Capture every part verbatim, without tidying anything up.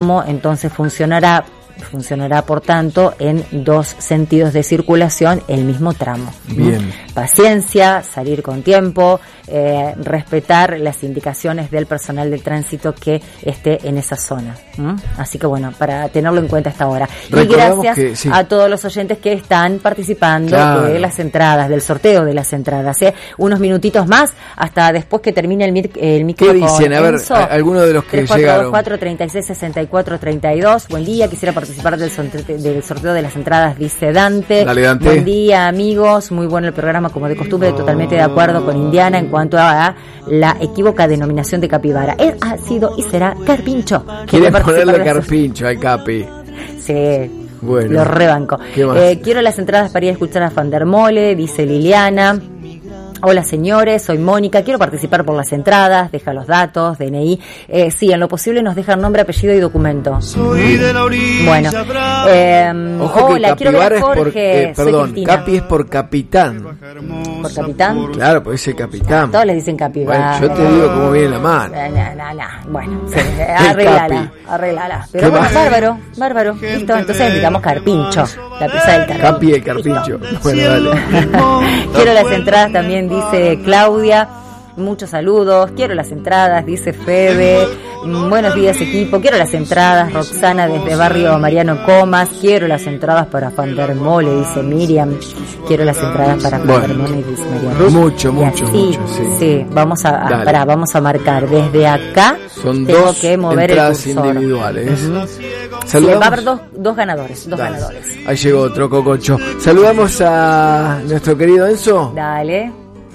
tramo, entonces funcionará funcionará por tanto en dos sentidos de circulación el mismo tramo. Bien. Paciencia, salir con tiempo, eh, respetar las indicaciones del personal de tránsito que esté en esa zona. ¿Mm? Así que bueno, para tenerlo en cuenta hasta ahora. Y gracias que, sí. a todos los oyentes que están participando claro. de las entradas, del sorteo de las entradas. ¿eh? Unos minutitos más hasta después que termine el, mic- el micro. ¿Qué dicen? A ver, Enzo. algunos de los que tres cuatro dos llegaron. cuatro, treinta y seis, sesenta y cuatro, treinta y dos. Buen día, quisiera participar del, sorte- del sorteo de las entradas, dice Dante. Dale, Dante. Buen día, amigos, muy bueno el programa como de costumbre, totalmente de acuerdo con Indiana en cuanto a la equívoca denominación de capibara. Es, ha sido y será carpincho. Quieren ponerle carpincho al capi. Sí, bueno, lo rebanco. Eh, quiero las entradas para ir a escuchar a Van der Mole, dice Liliana. Hola señores, soy Mónica, quiero participar por las entradas, deja los datos, D N I, eh, sí, en lo posible nos dejan nombre, apellido y documento. Soy de la orilla bueno, eh, Ojo hola, que quiero ver a capibara Jorge, es por, eh, soy perdón, Cristina. capi es por capitán. ¿Por capitán? Claro, puede ser capitán. Todos les dicen capibara. Bueno, yo te digo cómo viene la mano. No, no, no. Bueno, sí, arreglala, arreglala. Pero bueno, más? bárbaro, bárbaro. Listo, entonces digamos carpincho, la pieza del carpincho. Capi y carpincho. Bueno, dale. Quiero las entradas también, dice Claudia. Muchos saludos, quiero las entradas, dice Febe. Buenos días equipo, quiero las entradas. Roxana desde barrio Mariano Comas, quiero las entradas para Van der Mole, dice Miriam. Quiero las entradas para Van Bueno, der Mole, dice María Ruth. Mucho, mucho, así, mucho, sí. Sí, vamos a, a pará, vamos a marcar desde acá. Son tengo dos que mover entradas el cursor. individuales. Uh-huh. Sí, va a haber dos, dos ganadores, dos Dale. ganadores. Ahí llegó otro cococho. Saludamos a nuestro querido Enzo. Dale.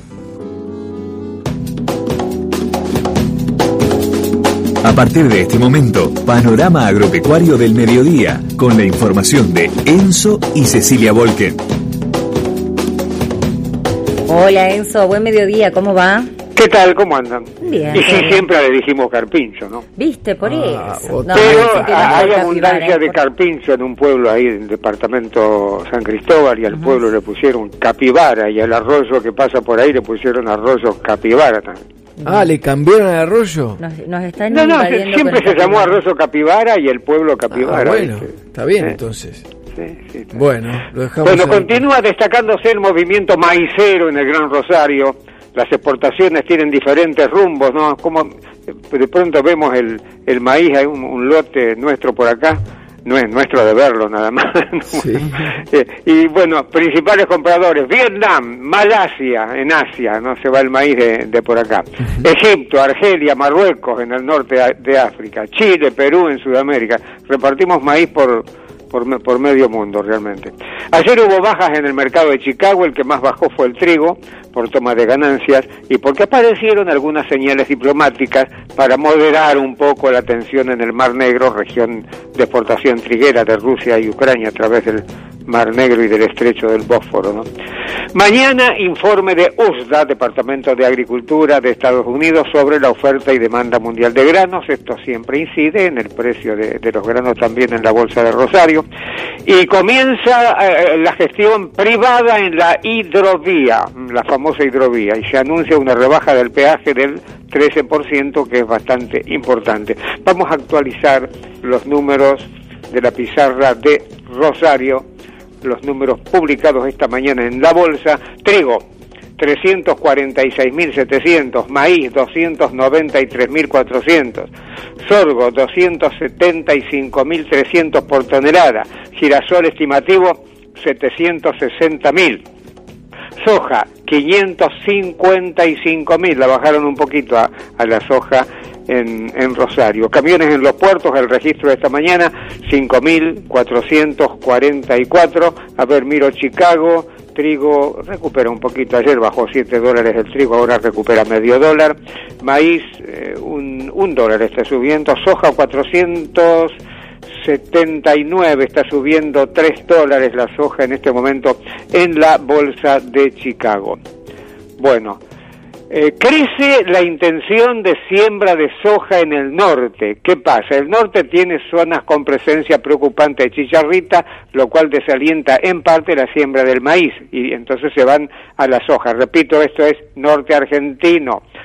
A partir de este momento, panorama agropecuario del mediodía, con la información de Enzo y Cecilia Volken. Hola Enzo, buen mediodía, ¿cómo va? ¿Qué tal? ¿Cómo andan? Bien. Y sí, siempre le dijimos carpincho, ¿no? ¿Viste? Por Ah, eso. otra. No, Pero sí que no hay puedo abundancia capibara, de por- carpincho en un pueblo ahí del departamento San Cristóbal, y al pueblo le pusieron capibara, y al arroyo que pasa por ahí le pusieron arroyo capibara también. Ah, ¿le cambiaron el arroyo? Nos, nos están No, no, se- invadiendo siempre con se llamó capibara. arroyo capibara y el pueblo capibara. Ah, bueno, ¿viste? está bien Sí. entonces. Sí, sí, está. Bueno, lo dejamos Bueno, ahí. continúa destacándose el movimiento maicero en el Gran Rosario. Las exportaciones tienen diferentes rumbos, ¿no? Como de pronto vemos el, el maíz, hay un, un lote nuestro por acá, no es nuestro de verlo nada más. ¿no? Sí. Eh, y bueno, principales compradores, Vietnam, Malasia, en Asia, no se va el maíz de, de por acá. Uh-huh. Egipto, Argelia, Marruecos, en el norte de África, Chile, Perú, en Sudamérica. Repartimos maíz por... Por, por medio mundo realmente. Ayer hubo bajas en el mercado de Chicago, el que más bajó fue el trigo, por toma de ganancias, y porque aparecieron algunas señales diplomáticas para moderar un poco la tensión en el Mar Negro, región de exportación triguera de Rusia y Ucrania a través del Mar Negro y del estrecho del Bósforo, ¿no? Mañana, informe de U S D A, Departamento de Agricultura de Estados Unidos, sobre la oferta y demanda mundial de granos. Esto siempre incide en el precio de, de los granos, también en la Bolsa de Rosario. Y comienza eh, la gestión privada en la hidrovía, la famosa hidrovía, y se anuncia una rebaja del peaje del trece por ciento, que es bastante importante. Vamos a actualizar los números de la pizarra de Rosario, los números publicados esta mañana en la bolsa. Trigo, trescientos cuarenta y seis mil setecientos, maíz doscientos noventa y tres mil cuatrocientos, sorgo doscientos setenta y cinco mil trescientos por tonelada, girasol estimativo setecientos sesenta mil, soja quinientos cincuenta y cinco mil, la bajaron un poquito a, a la soja en, en Rosario. Camiones en los puertos, el registro de esta mañana cinco mil cuatrocientos cuarenta y cuatro. A ver, miro Chicago, trigo recupera un poquito, ayer bajó siete dólares el trigo, ahora recupera medio dólar. Maíz, eh, un, un dólar está subiendo. Soja cuatrocientos setenta y nueve, está subiendo tres dólares la soja en este momento en la bolsa de Chicago. Bueno, eh, crece la intención de siembra de soja en el norte. ¿Qué pasa? El norte tiene zonas con presencia preocupante de chicharrita, lo cual desalienta en parte la siembra del maíz, y entonces se van a la soja. Repito, esto es norte argentino.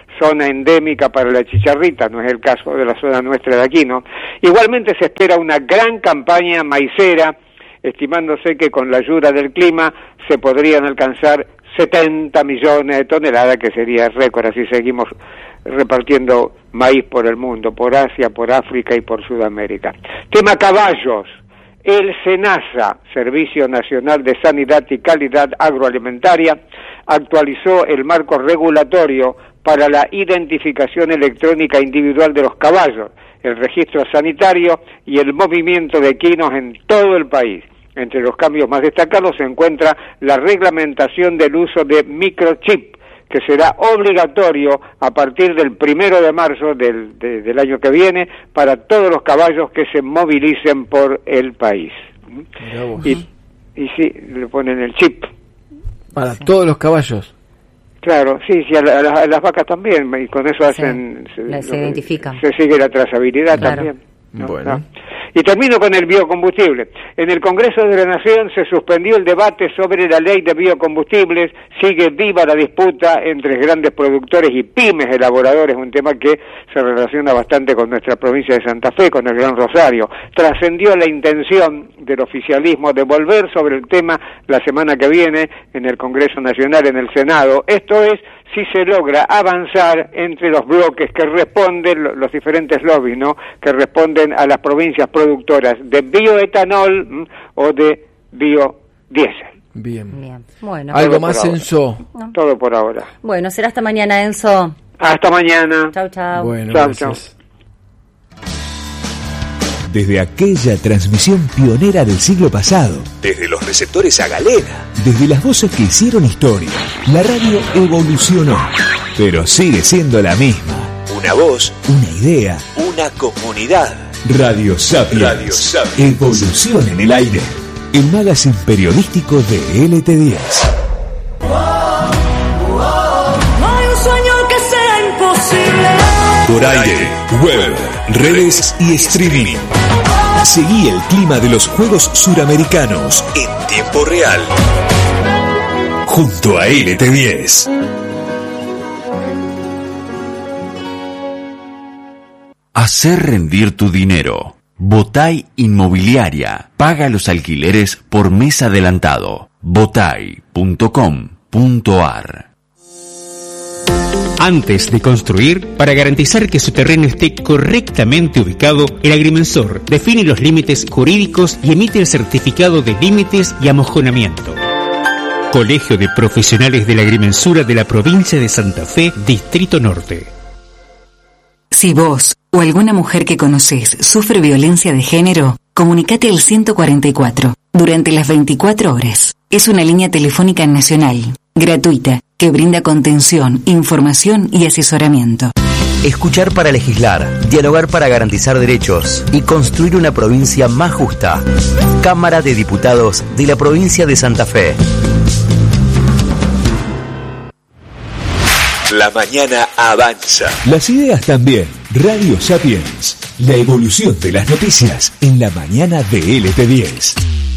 zona endémica para la chicharrita, no es el caso de la zona nuestra de aquí, ¿no? Igualmente se espera una gran campaña maicera, estimándose que con la ayuda del clima se podrían alcanzar setenta millones de toneladas, que sería récord, así seguimos repartiendo maíz por el mundo, por Asia, por África y por Sudamérica. Tema caballos. El SENASA, Servicio Nacional de Sanidad y Calidad Agroalimentaria, actualizó el marco regulatorio para la identificación electrónica individual de los caballos, el registro sanitario y el movimiento de equinos en todo el país. Entre los cambios más destacados se encuentra la reglamentación del uso de microchip, que será obligatorio a partir del primero de marzo del, de, del año que viene para todos los caballos que se movilicen por el país. Y, y sí, le ponen el chip. Para sí. Todos los caballos. Claro, sí, sí, a, la, a, las, a las vacas también, y con eso hacen... Sí, se, se identifican. Se sigue la trazabilidad, claro. También. ¿No? Bueno. ¿No? Y termino con el biocombustible. En el Congreso de la Nación se suspendió el debate sobre la ley de biocombustibles, sigue viva la disputa entre grandes productores y pymes elaboradores, un tema que se relaciona bastante con nuestra provincia de Santa Fe, con el Gran Rosario. Trascendió la intención del oficialismo de volver sobre el tema la semana que viene en el Congreso Nacional, en el Senado. Esto es, si se logra avanzar entre los bloques que responden, los diferentes lobbies, ¿no?, que responden a las provincias productoras de bioetanol ¿m? o de biodiesel. Bien. Bien. Bueno. ¿Algo todo más, Enzo? No. Todo por ahora. Bueno, será hasta mañana, Enzo. Hasta mañana. Chau, chau. Bueno, chau, gracias. chau. Desde aquella transmisión pionera del siglo pasado, desde los receptores a galena, desde las voces que hicieron historia, la radio evolucionó, pero sigue siendo la misma. Una voz, una idea, una comunidad. Radio Sapiens. Radio Sapiens. Evolución en el aire. El magazine periodístico de L T diez. No hay un sueño que sea imposible. Por aire, web, redes y streaming. Seguí el clima de los Juegos Suramericanos en tiempo real. Junto a L T diez. Hacer rendir tu dinero. Botay Inmobiliaria. Paga los alquileres por mes adelantado. botay punto com punto ar. Antes de construir, para garantizar que su terreno esté correctamente ubicado, el agrimensor define los límites jurídicos y emite el certificado de límites y amojonamiento. Colegio de Profesionales de la Agrimensura de la Provincia de Santa Fe, Distrito Norte. Si vos o alguna mujer que conocés sufre violencia de género, comunicate al ciento cuarenta y cuatro durante las veinticuatro horas. Es una línea telefónica nacional, gratuita, que brinda contención, información y asesoramiento. Escuchar para legislar, dialogar para garantizar derechos y construir una provincia más justa. Cámara de Diputados de la Provincia de Santa Fe. La mañana avanza. Las ideas también. Radio Sapiens. La evolución de las noticias en la mañana de L T diez.